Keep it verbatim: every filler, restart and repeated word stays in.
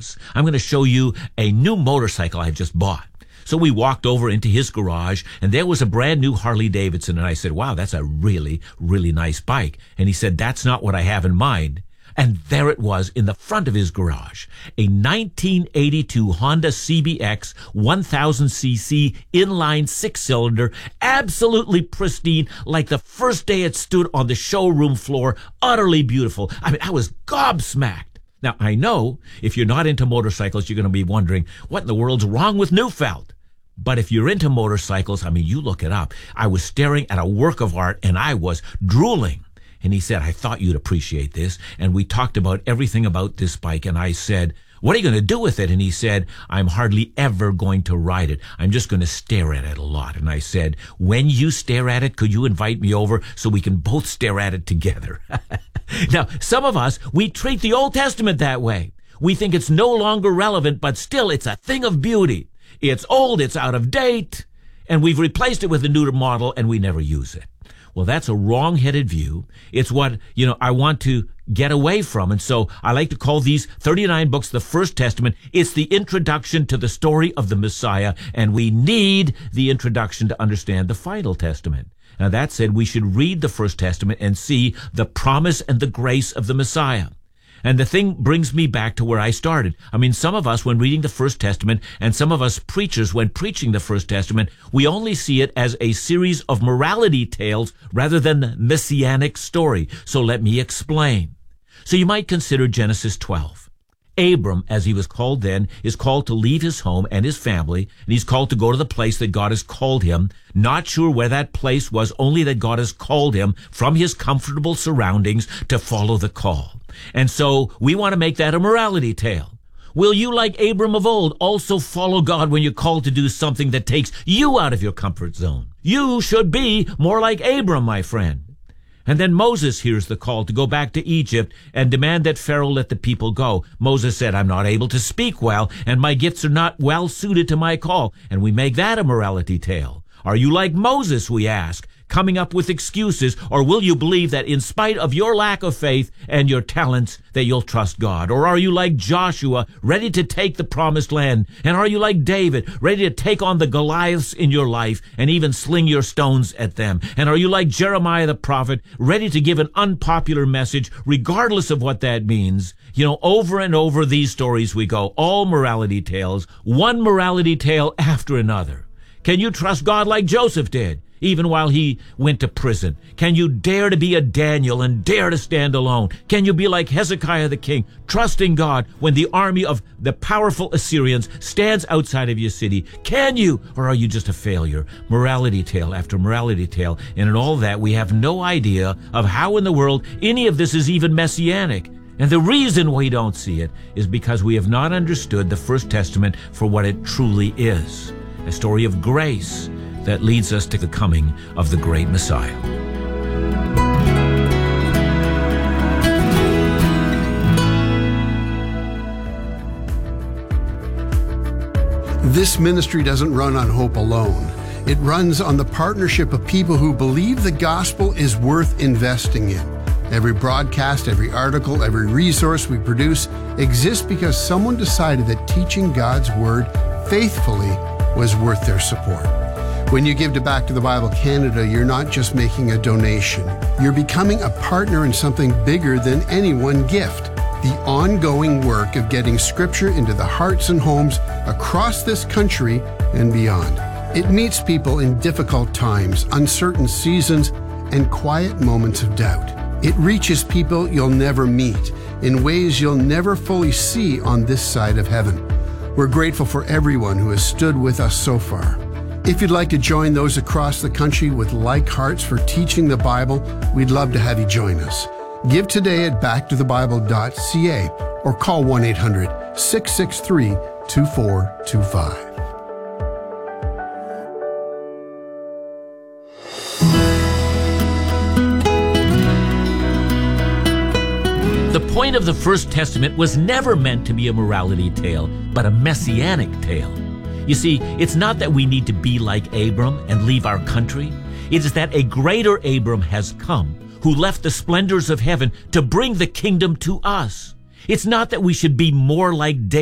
house. I'm going to show you a new motorcycle I just bought. So we walked over into his garage, and there was a brand new Harley Davidson. And I said, wow, that's a really, really nice bike. And he said, that's not what I have in mind. And there it was in the front of his garage, a nineteen eighty-two Honda C B X one thousand c c inline six-cylinder, absolutely pristine, like the first day it stood on the showroom floor, utterly beautiful. I mean, I was gobsmacked. Now, I know if you're not into motorcycles, you're going to be wondering, what in the world's wrong with Neufeld? But if you're into motorcycles, I mean, you look it up. I was staring at a work of art, and I was drooling. And he said, I thought you'd appreciate this. And we talked about everything about this bike. And I said, what are you going to do with it? And he said, I'm hardly ever going to ride it. I'm just going to stare at it a lot. And I said, when you stare at it, could you invite me over so we can both stare at it together? Now, some of us, we treat the Old Testament that way. We think it's no longer relevant, but still it's a thing of beauty. It's old, it's out of date, and we've replaced it with a newer model, and we never use it. Well, that's a wrong-headed view. It's what, you know, I want to get away from. And so I like to call these thirty-nine books the First Testament. It's the introduction to the story of the Messiah, and we need the introduction to understand the final testament. Now, that said, we should read the First Testament and see the promise and the grace of the Messiah. And the thing brings me back to where I started. I mean, some of us, when reading the First Testament, and some of us preachers, when preaching the First Testament, we only see it as a series of morality tales rather than the messianic story. So let me explain. So you might consider Genesis twelve. Abram, as he was called then, is called to leave his home and his family, and he's called to go to the place that God has called him. Not sure where that place was, only that God has called him from his comfortable surroundings to follow the call. And so we want to make that a morality tale. Will you, like Abram of old, also follow God when you're called to do something that takes you out of your comfort zone? You should be more like Abram, my friend. And then Moses hears the call to go back to Egypt and demand that Pharaoh let the people go. Moses said, I'm not able to speak well, and my gifts are not well suited to my call. And we make that a morality tale. Are you like Moses, we ask, coming up with excuses, or will you believe that in spite of your lack of faith and your talents, that you'll trust God? Or are you like Joshua, ready to take the promised land? And are you like David, ready to take on the Goliaths in your life and even sling your stones at them? And are you like Jeremiah the prophet, ready to give an unpopular message, regardless of what that means? You know, over and over these stories we go, all morality tales, one morality tale after another. Can you trust God like Joseph did, even while he went to prison? Can you dare to be a Daniel and dare to stand alone? Can you be like Hezekiah the king, trusting God when the army of the powerful Assyrians stands outside of your city? Can you, or are you just a failure? Morality tale after morality tale, and in all that we have no idea of how in the world any of this is even messianic. And the reason we don't see it is because we have not understood the First Testament for what it truly is. A story of grace that leads us to the coming of the great Messiah. This ministry doesn't run on hope alone. It runs on the partnership of people who believe the gospel is worth investing in. Every broadcast, every article, every resource we produce exists because someone decided that teaching God's Word faithfully was worth their support. When you give to Back to the Bible Canada, you're not just making a donation. You're becoming a partner in something bigger than any one gift. The ongoing work of getting Scripture into the hearts and homes across this country and beyond. It meets people in difficult times, uncertain seasons, and quiet moments of doubt. It reaches people you'll never meet in ways you'll never fully see on this side of heaven. We're grateful for everyone who has stood with us so far. If you'd like to join those across the country with like hearts for teaching the Bible, we'd love to have you join us. Give today at back to the bible dot c a or call one eight hundred, six six three, two four two five. The point of the First Testament was never meant to be a morality tale, but a messianic tale. You see, it's not that we need to be like Abram and leave our country. It is that a greater Abram has come, who left the splendors of heaven to bring the kingdom to us. It's not that we should be more like David